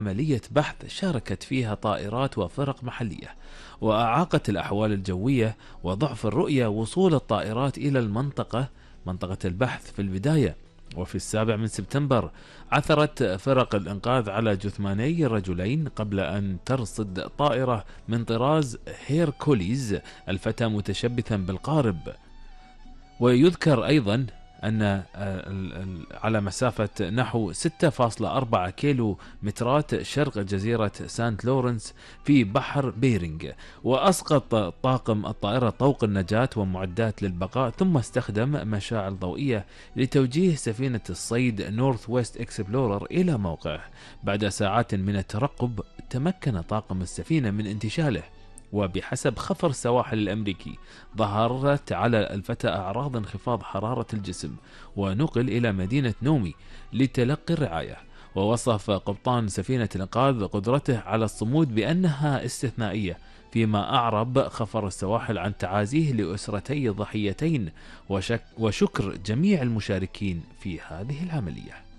عملية بحث شاركت فيها طائرات وفرق محلية، وأعاقت الأحوال الجوية وضعف الرؤية وصول الطائرات إلى منطقة البحث في البداية. وفي 7 سبتمبر عثرت فرق الإنقاذ على جثماني رجلين قبل أن ترصد طائرة من طراز هيركوليز الفتى متشبثا بالقارب. ويذكر أيضا أن على مسافة نحو 6.4 كيلو مترات شرق جزيرة سانت لورنس في بحر بيرينغ، وأسقط طاقم الطائرة طوق النجاة ومعدات للبقاء، ثم استخدم مشاعل ضوئية لتوجيه سفينة الصيد نورث ويست اكسبلورر إلى موقعه. بعد ساعات من الترقب تمكن طاقم السفينة من انتشاله، وبحسب خفر السواحل الأمريكي ظهرت على الفتى أعراض انخفاض حرارة الجسم، ونقل إلى مدينة نومي لتلقي الرعاية. ووصف قبطان سفينة الإنقاذ قدرته على الصمود بأنها استثنائية، فيما أعرب خفر السواحل عن تعازيه لأسرتي الضحيتين وشكر جميع المشاركين في هذه العملية.